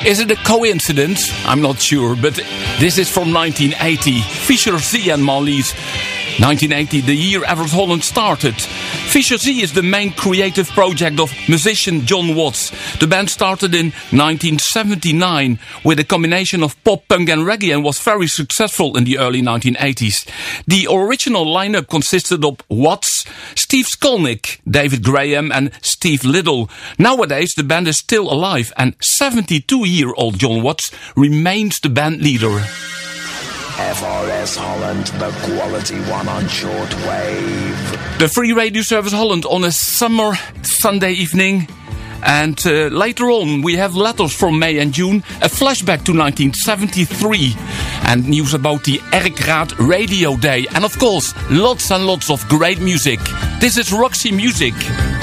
Is it a coincidence? I'm not sure, but this is from 1980. Fischer Z and Marlies. 1980, the year Everett Holland started. Fischer Z is the main creative project of musician John Watts. The band started in 1979 with a combination of pop, punk and reggae and was very successful in the early 1980s. The original lineup consisted of Watts, Steve Skolnick, David Graham and Steve Little. Nowadays the band is still alive and 72-year-old John Watts remains the band leader. FRS Holland, the quality one on shortwave. The free radio service Holland on a summer Sunday evening. And later on we have letters from May and June, a flashback to 1973 and news about the Erkraad Radio Day. And of course, lots and lots of great music. This is Roxy Music.